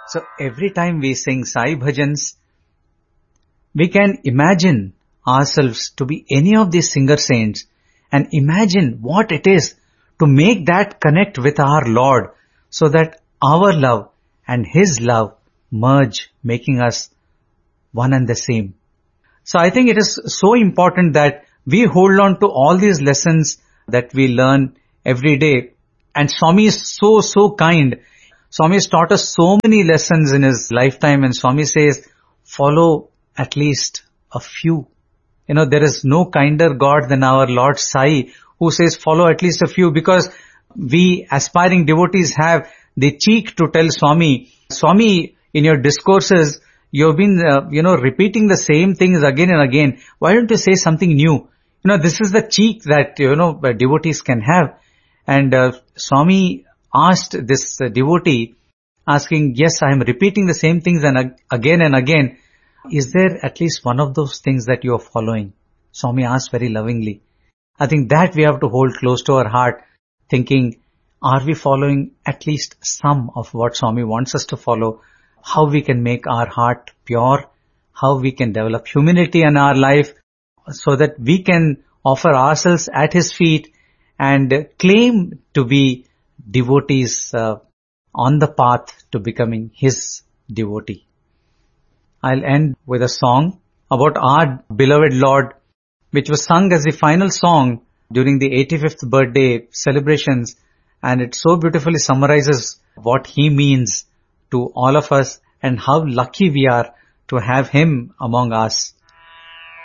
So every time we sing Sai Bhajans, we can imagine ourselves to be any of these singer saints and imagine what it is to make that connect with our Lord so that our love and His love merge, making us one and the same. So I think it is so important that we hold on to all these lessons that we learn every day. And Swami is so kind. Swami has taught us so many lessons in his lifetime, and Swami says, follow at least a few. There is no kinder God than our Lord Sai, who says follow at least a few, because we aspiring devotees have the cheek to tell Swami, in your discourses, you've been, repeating the same things again and again. Why don't you say something new? This is the cheek that, devotees can have. And Swami asked this devotee, asking, yes, I am repeating the same things and again. Is there at least one of those things that you are following? Swami asked very lovingly. I think that we have to hold close to our heart, thinking, are we following at least some of what Swami wants us to follow? How we can make our heart pure, how we can develop humility in our life so that we can offer ourselves at His feet and claim to be devotees on the path to becoming His devotee. I'll end with a song about our beloved Lord, which was sung as the final song during the 85th birthday celebrations, and it so beautifully summarizes what He means to all of us and how lucky we are to have Him among us.